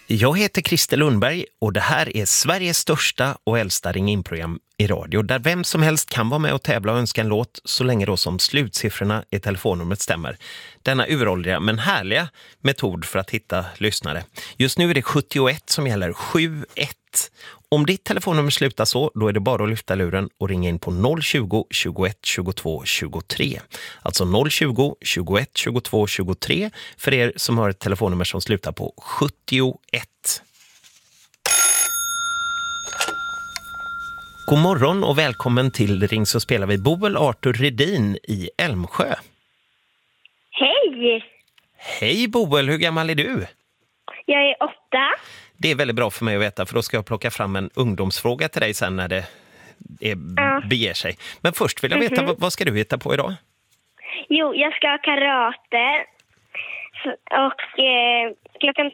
Jag heter Christer Lundberg och det här är Sveriges största och äldsta ring-in-program i radio där vem som helst kan vara med och tävla och önska en låt så länge då som slutsiffrorna i telefonnumret stämmer. Denna uråldriga men härliga metod för att hitta lyssnare. Just nu är det 71 som gäller, 71. Om ditt telefonnummer slutar så, då är det bara att lyfta luren och ringa in på 020 21 22 23. Alltså 020 21 22 23 för er som har ett telefonnummer som slutar på 71. God morgon och välkommen till Ring så spelar vi Boel Arthur Redin i Älmsjö. Hej! Hej Boel, hur gammal är du? Jag är 8. Det är väldigt bra för mig att veta, för då ska jag plocka fram en ungdomsfråga till dig sen när det beger sig. Men först vill jag veta, vad ska du hitta på idag? Jo, jag ska ha karate och klockan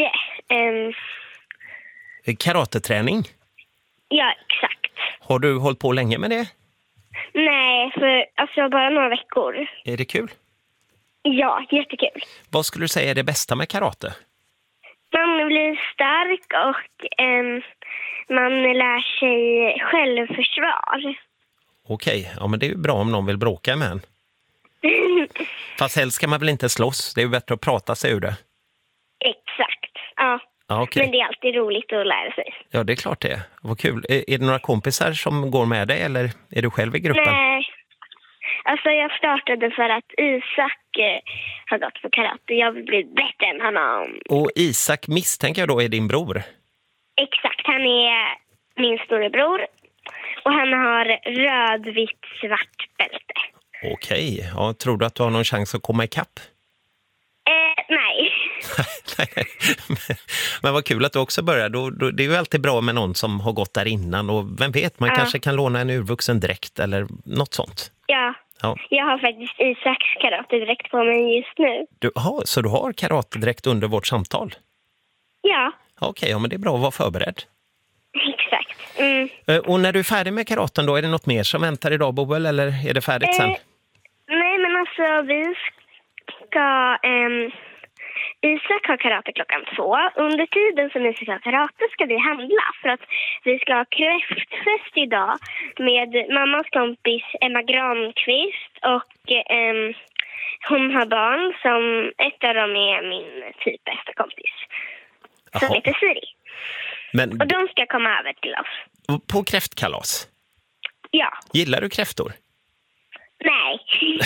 10. Karateträning? Ja, exakt. Har du hållit på länge med det? Nej, för bara några veckor. Är det kul? Ja, jättekul. Vad skulle du säga är det bästa med karate? Man blir stark och man lär sig självförsvar. Okej, ja men det är ju bra om någon vill bråka med en. Fast helst ska man väl inte slåss, det är ju bättre att prata sig ur det. Exakt, ja. Ja, okej. Men det är alltid roligt att lära sig. Ja, det är klart det är. Vad kul. Är det några kompisar som går med dig eller är du själv i gruppen? Nej, alltså jag startade för att Isak har gått på karate. Jag vill bli bättre än honom. Och Isak misstänker jag då är din bror? Exakt, han är min storebror. Och han har röd, vitt, svart bälte. Okej, ja, tror du att du har någon chans att komma ikapp? Nej. Nej. Men vad kul att du också börjar. Det är ju alltid bra med någon som har gått där innan. Och vem vet, man kanske kan låna en urvuxen dräkt eller något sånt. Ja. Jag har faktiskt Isaks karatedräkt på mig just nu. Så du har karatedräkt under vårt samtal? Ja. Okej, ja, men det är bra att vara förberedd. Exakt. Och när du är färdig med karaten då, är det något mer som väntar idag, Boel, eller är det färdigt sen? Nej, men alltså vi ska... Isak har karate klockan 2. Under tiden som Isak har karate ska vi handla för att vi ska ha kräftfest idag med mammas kompis Emma Granqvist och hon har barn som ett av dem är min typ bästa kompis som heter Siri. Och de ska komma över till oss. På kräftkalas? Ja. Gillar du kräftor? Nej.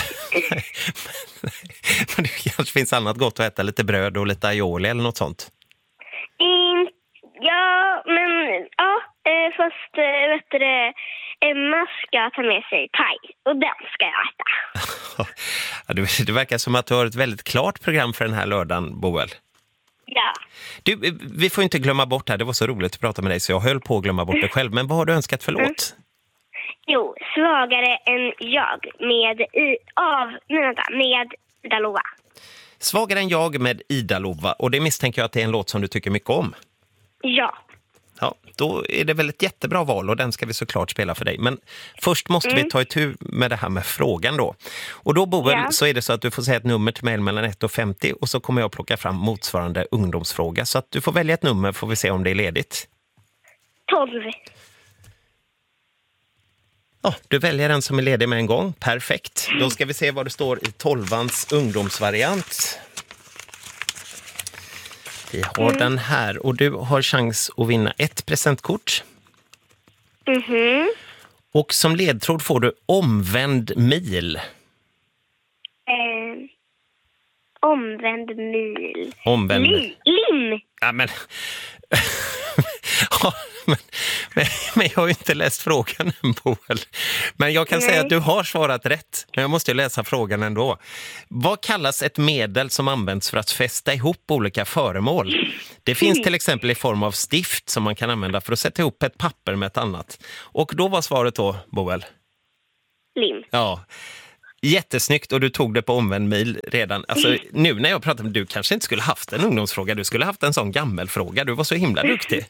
Men det kanske finns annat gott att äta, lite bröd och lite aioli eller något sånt. Fast Emma ska ta med sig paj och den ska jag äta. Det verkar som att du har ett väldigt klart program för den här lördagen, Boel. Ja. Du, vi får inte glömma bort det här, det var så roligt att prata med dig så jag höll på att glömma bort det själv. Men vad har du önskat för låt? Jo, Svagare än jag med Ida Lova. Svagare än jag med Ida Lova. Och det misstänker jag att det är en låt som du tycker mycket om. Ja. Ja, då är det väl ett jättebra val och den ska vi såklart spela för dig. Men först måste vi ta itu med det här med frågan då. Och då, Boel, så är det så att du får säga ett nummer till mig mellan 1 och 50 och så kommer jag att plocka fram motsvarande ungdomsfråga. Så att du får välja ett nummer, får vi se om det är ledigt. 12. Ja, du väljer den som är ledig med en gång. Perfekt. Då ska vi se vad det står i 12ans ungdomsvariant. Vi har den här och du har chans att vinna ett presentkort. Och som ledtråd får du omvänd mil. Omvänd mil. Lim. Ja, men... Ja, men jag har ju inte läst frågan än, Boel. Men jag kan säga att du har svarat rätt. Men jag måste ju läsa frågan ändå. Vad kallas ett medel som används för att fästa ihop olika föremål? Det finns till exempel i form av stift som man kan använda för att sätta ihop ett papper med ett annat. Och då var svaret då, Boel? Lim. Ja. Jättesnyggt och du tog det på omvänd mil redan. Alltså nu när jag pratar med du kanske inte skulle haft en ungdomsfråga. Du skulle haft en sån gammelfråga. Du var så himla duktig.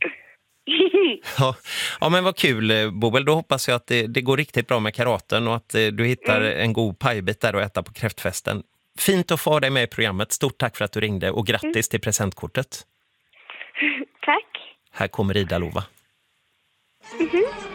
Ja, men vad kul, Boel. Då hoppas jag att det går riktigt bra med karaten och att du hittar en god pajbit där att äta på kräftfesten. Fint att få dig med i programmet. Stort tack för att du ringde och grattis till presentkortet. Tack. Här kommer Ida Lova. Mhm.